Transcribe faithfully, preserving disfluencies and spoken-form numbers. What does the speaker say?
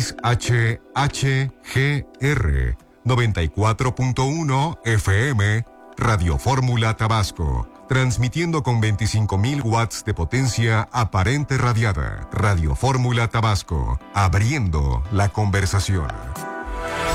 X H H G R noventa y cuatro punto uno F M, Radio Fórmula Tabasco, transmitiendo con veinticinco mil watts de potencia aparente radiada. Radio Fórmula Tabasco, abriendo la conversación.